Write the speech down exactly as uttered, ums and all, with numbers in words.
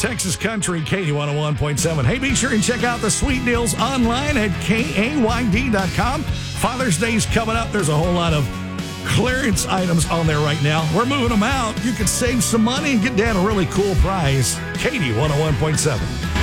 Texas Country, Katy one oh one point seven. Hey, be sure and check out the sweet deals online at K A Y D dot com. Father's Day's coming up. There's a whole lot of clearance items on there right now. We're moving them out. You can save some money and get down a really cool price. Katy one oh one point seven.